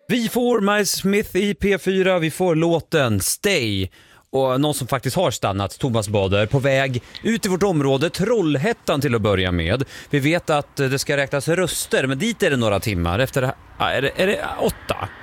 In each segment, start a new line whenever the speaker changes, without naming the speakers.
Vi får Miles Smith i P4, vi får låten Stay. Och någon som faktiskt har stannat, Thomas Bader, på väg ut i vårt område, Trollhättan till att börja med. Vi vet att det ska räknas röster, men dit är det några timmar. Efter är det 8?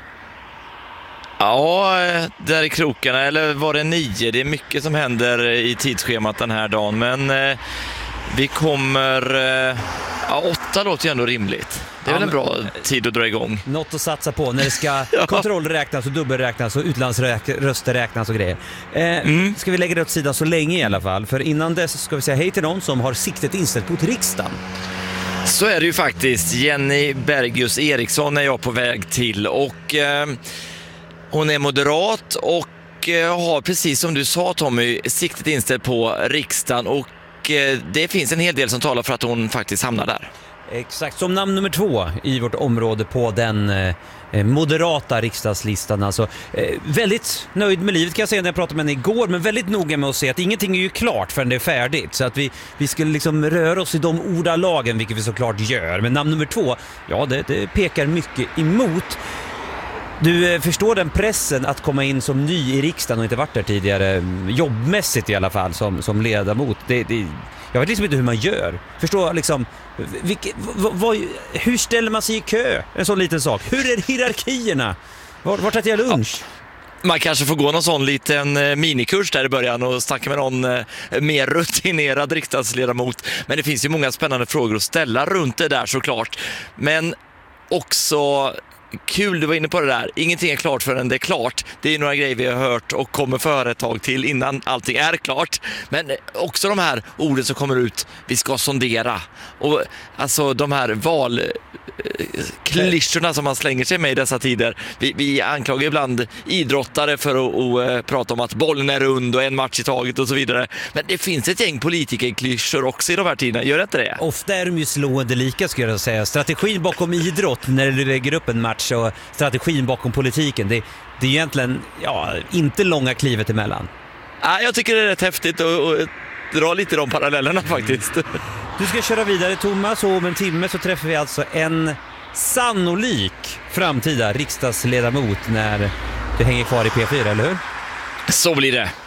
Ja, där i krokarna, eller var det 9? Det är mycket som händer i tidsschemat den här dagen, men vi kommer... 8 låter ju ändå rimligt. Det är väl en bra tid att dra igång.
Något att satsa på när det ska kontrollräknas och dubbelräknas och utlandsröster räknas och grejer. Ska vi lägga det åt sidan så länge i alla fall. För innan dess ska vi säga hej till någon som har siktet inställt mot riksdagen.
Så är det ju faktiskt. Jenny Bergius Eriksson är jag på väg till. Och hon är moderat och har, precis som du sa Tommy, siktet inställt på riksdagen. Och det finns en hel del som talar för att hon faktiskt hamnar där.
Exakt, som namn nummer 2 i vårt område på den moderata riksdagslistan. Alltså, väldigt nöjd med livet kan jag säga när jag pratade med henne igår, men väldigt noga med att se att ingenting är ju klart förrän det är färdigt. Så att vi skulle liksom röra oss i de ordalagen, vilket vi såklart gör. Men namn nummer 2, ja det pekar mycket emot. Du förstår den pressen att komma in som ny i riksdagen och inte varit där tidigare, jobbmässigt i alla fall, som ledamot. Jag vet liksom inte hur man gör. Förstår liksom, hur ställer man sig i kö? En sån liten sak. Hur är hierarkierna? Vart äter jag lunch?
Ja. Man kanske får gå någon sån liten minikurs där i början och snacka med någon mer rutinerad riksdagsledamot. Men det finns ju många spännande frågor att ställa runt det där såklart. Men också... Kul, du var inne på det där. Ingenting är klart förrän det är klart. Det är några grejer vi har hört och kommer för ett tag till innan allting är klart. Men också de här orden som kommer ut. Vi ska sondera. Och alltså de här valklyschorna som man slänger sig med i dessa tider. Vi anklagar ibland idrottare för att prata om att bollen är rund och en match i taget och så vidare. Men det finns ett gäng politikerklyschor också i de här tiderna. Gör det inte det?
Ofta är de ju slående lika, skulle jag säga. Strategin bakom idrott när du lägger upp en match och strategin bakom politiken, det är egentligen inte långa klivet emellan.
Jag tycker det är rätt häftigt att dra lite de parallellerna faktiskt.
Du ska köra vidare, Thomas, och om en timme så träffar vi alltså en sannolik framtida riksdagsledamot när du hänger kvar i P4, eller hur?
Så blir det.